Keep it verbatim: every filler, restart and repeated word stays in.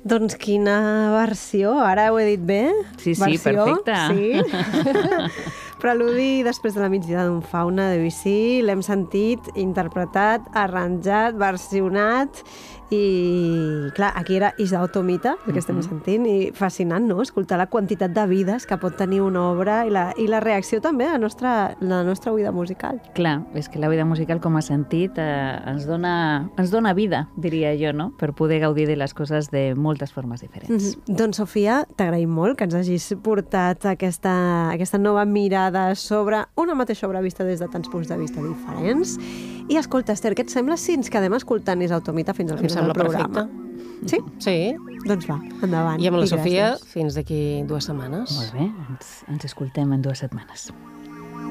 Doncs quina versió, ara ho he dit bé? Sí, sí, versió, perfecte. Sí. Preludi després de la migdia d'un Fauna de Debussy, l'hem sentit, interpretat, arranjat, versionat i, clar, aquí era Isao Tomita, el que estem Mhm. sentint, i fascinant, no?, escoltar la quantitat de vides que pot tenir una obra i la, i la reacció també de la nostra, la nostra oïda musical. Clar, és que la vida musical, com has sentit, eh, ens, dona, ens dona vida, diria jo, no?, per poder gaudir de les coses de moltes formes diferents. Mm-hmm. Doncs, Sofia, t'agraïm molt que ens hagis portat aquesta, aquesta nova mirada sobre una mateixa obra vista des de tants punts de vista diferents. I escolta, Esther, què et sembla si ens quedem escoltant Isao Tomita fins al Em final del sembla programa? perfecte. Sí? Sí. Doncs va, endavant. I amb la Sofia gràcies. fins d'aquí dues setmanes. Molt bé, ens, ens escoltem en dues setmanes.